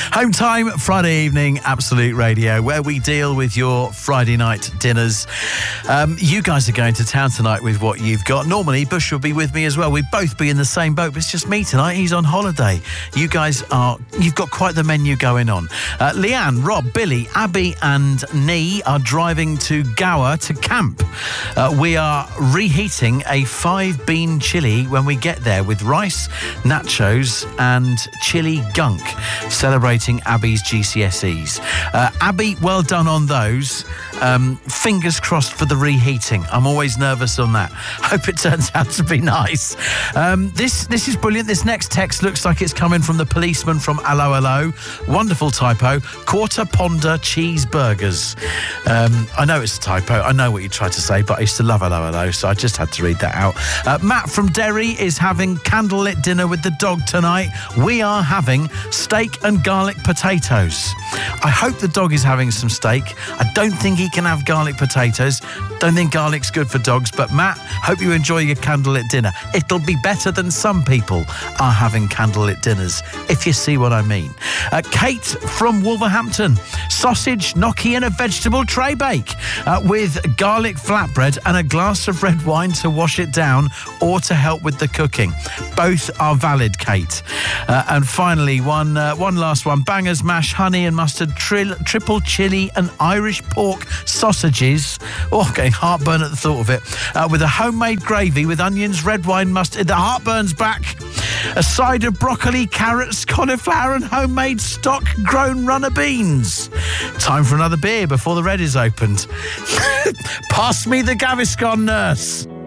Home time, Friday evening, Absolute Radio, where we deal with your Friday night dinners. You guys are going to town tonight with what you've got. Normally, Bush will be with me as well. We'd both be in the same boat, but it's just me tonight. He's on holiday. You've got quite the menu going on. Leanne, Rob, Billy, Abby and Nee are driving to Gower to camp. We are reheating a 5-bean chili when we get there with rice, nachos and chili gunk, celebrating Abby's GCSEs. Abby, well done on those. Fingers crossed for the reheating. I'm always nervous on that. Hope it turns out to be nice. This is brilliant. This next text looks like it's coming from the policeman from Hello Hello. Wonderful typo. Quarter pounder cheeseburgers. I know it's a typo. I know what you tried to say, but I used to love Hello Hello, so I just had to read that out. Matt from Derry is having candlelit dinner with the dog tonight. We are having steak and garlic potatoes. I hope the dog is having some steak. I don't think he can have garlic potatoes. Don't think garlic's good for dogs, but Matt, hope you enjoy your candlelit dinner. It'll be better than some people are having candlelit dinners, if you see what I mean. Kate from Wolverhampton, sausage, gnocchi and a vegetable tray bake with garlic flatbread and a glass of red wine to wash it down or to help with the cooking. Both are valid, Kate. And finally, one last one. Bangers, mash, honey and mustard, triple chili and Irish pork sausages. Oh, getting heartburn at the thought of it. With a homemade gravy with onions, red wine, mustard. The heartburn's back. A side of broccoli, carrots, cauliflower and homemade stock-grown runner beans. Time for another beer before the red is opened. Pass me the Gaviscon, nurse.